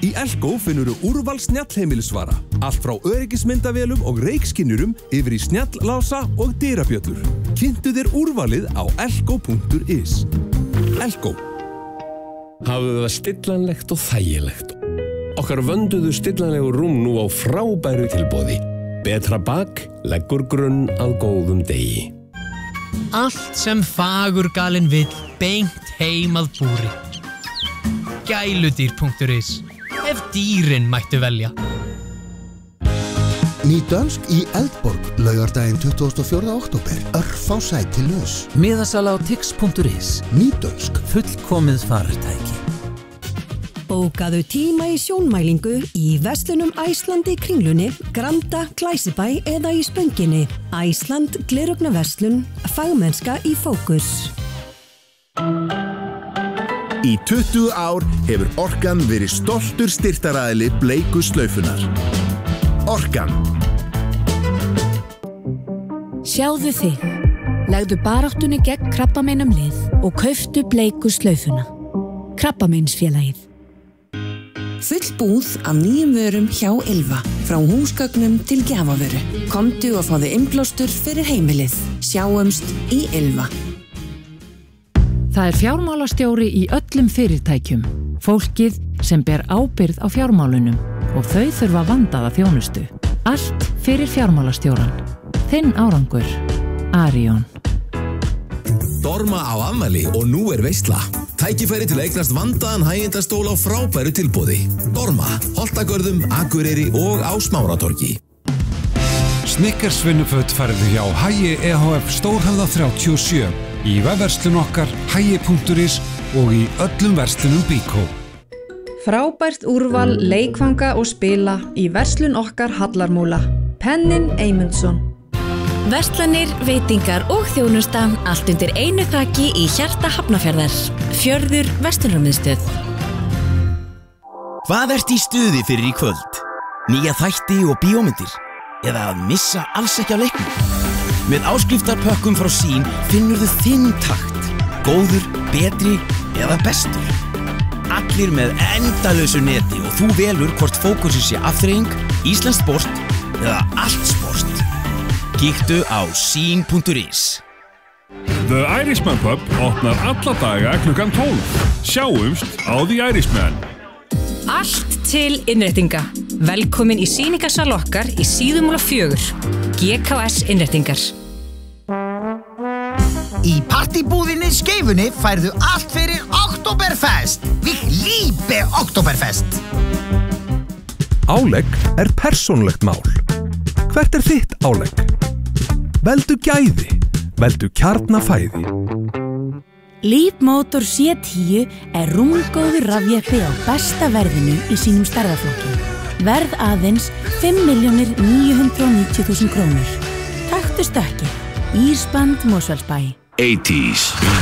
Í Elko finnurðu úrval snjallheimilisvara. Allt frá öryggismyndavélum og reykskynjurum yfir í snjalllása og dyrabjöllur. Kynntu þér úrvalið á elko.is. Elko. Hafðu það stillanlegt og þægilegt. Okkar vönduðu stillanlegu rúm nú á frábæru tilboði. Betra bak leggur grunn að góðum degi. Allt sem fagurgalinn vill beint heim að búri. Gæludýr.is. Ef dýrin mættu velja. Ný dönsk í Eldborg, laugardaginn 24. október. Örfá sæti laus. Miðasala á tix.is. Ný dönsk. Fullkomið farartæki. Bókaðu tíma í sjónmælingu í verslunum Æsland í Kringlunni, Granda, Glæsibæ eða í Spönginni. Æsland gleraugnverslun, fagmennska í fókus. Í 20 ár hefur Orkan verið stoltur styrktaraðili bleiku slaufunnar. Orkan. Sjáðu þig. Legðu baráttunni gegn krabbameinum lið og kauftu bleiku slaufuna. Krabbameinsfélagið. Full búð af nýjum vörum hjá Ylva. Frá húsgögnum til gjafavöru. Komdu og fáðu innblástur fyrir heimilið. Sjáumst í Ylva. Það fjármálastjóri í öllum fyrirtækjum. Fólkið sem ber ábyrgð á fjármálunum og þau þurfa vandaða þjónustu. Allt fyrir fjármálastjóran. Þinn árangur. Arion. Dorma á afmæli og nú veisla. Tækifæri til að eignast vandaðan hægindastól á frábæru tilboði. Dorma, Holtagörðum, Akureyri og á Smáratorgi. Snickers vinnuföt færðu hjá Hagi EHF Stórhöfða 37 í vefverslun okkar hagi.is og í öllum verslunum Bíkó. Frábært úrval, leikfanga og spila í verslun okkar Hallarmúla. Pennin Eymundsson. Verslanir, veitingar og þjónusta allt undir einu þaki í hjarta Hafnarfjarðar. Fjörður verslunarmiðstöð. Hvað ert í stuði fyrir í kvöld? Nýja þætti og bíómyndir? Eða að missa alls ekki á leiknum? Með áskriftarpökkum frá Sín finnurðu þinn takt. Góður, betri eða bestur. Allir með endalausu neti og þú velur hvort fókusið sé afþreying, íslenskt sport eða allt sport. Kíktu á Sín.is. The Irishman Pub opnar alla daga klukkan 12. Sjáumst á The Irishman. Allt til innréttinga. Velkomin í sýningarsal okkar í Síðumúla 4. GKS innréttingar. Í partybúðinni Skeifunni færðu allt fyrir Oktoberfest. Við líbe Oktoberfest. Álegg persónulegt mál. Hvert þitt álegg? Veldu gæði. Veldu kjarnafæði. Leapmotor C10 rúmgóður rafjeppi á besta verðinu í sínum stærðarflokki. Verð aðeins 5.990.000 krónur. Taktu stökki. Ísband Mosfellsbæ. 80s.